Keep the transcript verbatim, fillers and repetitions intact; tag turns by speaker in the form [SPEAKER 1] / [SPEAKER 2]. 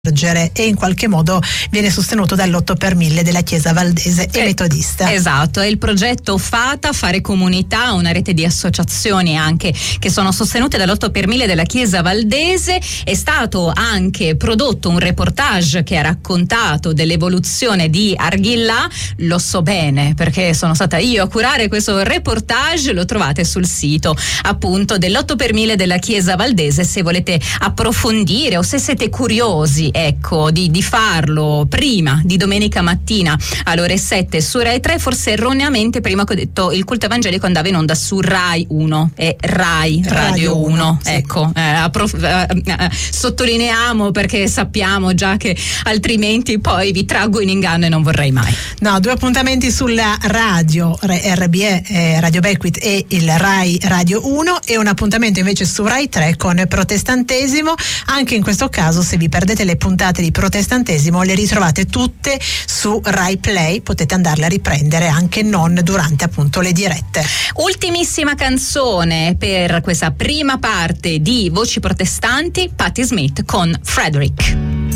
[SPEAKER 1] e in qualche modo viene sostenuto dall'otto per mille della Chiesa Valdese e
[SPEAKER 2] eh,
[SPEAKER 1] Metodista.
[SPEAKER 2] Esatto, è il progetto Fata, Fare Comunità, una rete di associazioni anche che sono sostenute dall'otto per mille della Chiesa Valdese. È stato anche prodotto un reportage che ha raccontato dell'evoluzione di Arghillà. Lo so bene perché sono stata io a curare questo reportage, lo trovate sul sito appunto dell'otto per mille della Chiesa Valdese se volete approfondire o se siete curiosi, ecco, di, di farlo prima di domenica mattina alle ore sette su Rai tre. Forse erroneamente prima che ho detto il culto evangelico andava in onda su Rai uno, è Rai Radio, Radio uno, sì. Ecco, eh, approf- eh, eh, sottolineiamo perché sappiamo già che altrimenti poi vi traggo in inganno e non vorrei mai.
[SPEAKER 1] No, due appuntamenti sulla radio R B E, eh, Radio Becquith e il Rai Radio uno, e un appuntamento invece su Rai tre con Protestantesimo. Anche in questo caso, se vi perdete le puntate di Protestantesimo, le ritrovate tutte su Rai Play, potete andarle a riprendere anche non durante appunto le dirette.
[SPEAKER 2] Ultimissima canzone per questa prima parte di Voci Protestanti, Patti Smith con Frederick.